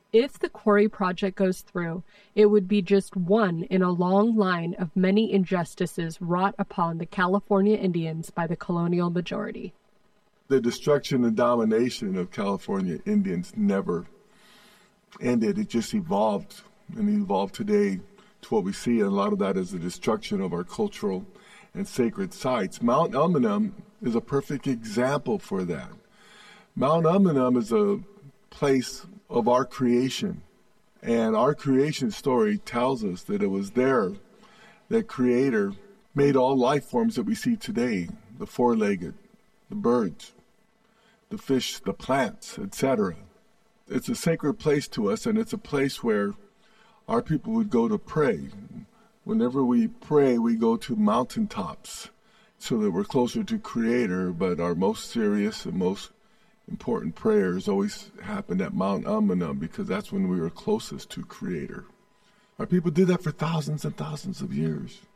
If the quarry project goes through, it would be just one in a long line of many injustices wrought upon the California Indians by the colonial majority. The destruction and domination of California Indians never ended. It just evolved, and evolved today to what we see, and a lot of that is the destruction of our cultural and sacred sites. Mount Umunhum is a perfect example for that. Mount Umunhum is a place of our creation, and our creation story tells us that it was there that Creator made all life forms that we see today, the four-legged, the birds, the fish, the plants, etc. It's a sacred place to us, and it's a place where our people would go to pray. Whenever we pray, we go to mountaintops so that we're closer to Creator, but our most serious and most important prayers always happened at Mount Umunhum because that's when we were closest to Creator. Our people did that for thousands and thousands of years.